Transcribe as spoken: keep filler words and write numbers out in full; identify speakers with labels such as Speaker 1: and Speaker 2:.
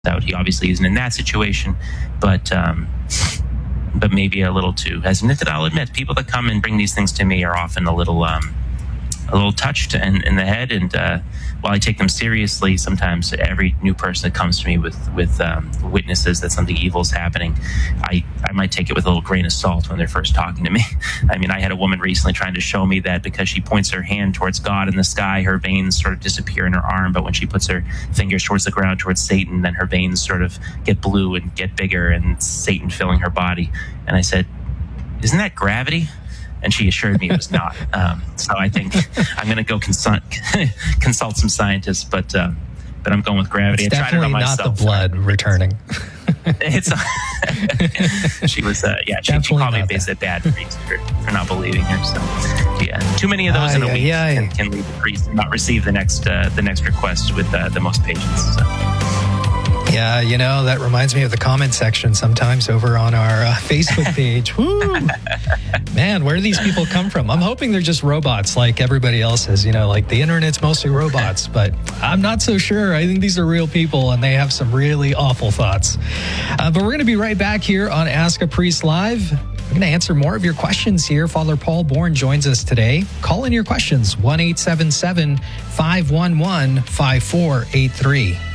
Speaker 1: out. He obviously isn't in that situation, but um, but maybe a little too hesitant. I'll admit, people that come and bring these things to me are often a little um, a little touched in, in the head. And uh, while I take them seriously, sometimes every new person that comes to me with with um, witnesses that something evil is happening, I, I might take it with a little grain of salt when they're first talking to me. I mean, I had a woman recently trying to show me that because she points her hand towards God in the sky, her veins sort of disappear in her arm. But when she puts her fingers towards the ground, towards Satan, then her veins sort of get blue and get bigger, and it's Satan filling her body. And I said, isn't that gravity? And she assured me it was not. Um, so I think I'm going to go consult consult some scientists, but uh, but I'm going with gravity.
Speaker 2: It's
Speaker 1: I tried it on myself.
Speaker 2: Definitely not the blood returning.
Speaker 1: It's a, she was uh, yeah. She, she called me basically a bad priest for, for not believing her. So yeah, too many of those uh, in a
Speaker 2: yeah,
Speaker 1: week
Speaker 2: yeah,
Speaker 1: can,
Speaker 2: yeah.
Speaker 1: can lead the priest to not receive the next uh, the next request with uh, the most patience. So.
Speaker 2: Yeah, you know, that reminds me of the comment section sometimes over on our uh, Facebook page. Woo! Man, where do these people come from? I'm hoping they're just robots like everybody else is. You know, like the internet's mostly robots, but I'm not so sure. I think these are real people and they have some really awful thoughts. Uh, but we're going to be right back here on Ask a Priest Live. We're going to answer more of your questions here. Father Paul Bourne joins us today. Call in your questions, one eight seven seven, five one one, five four eight three.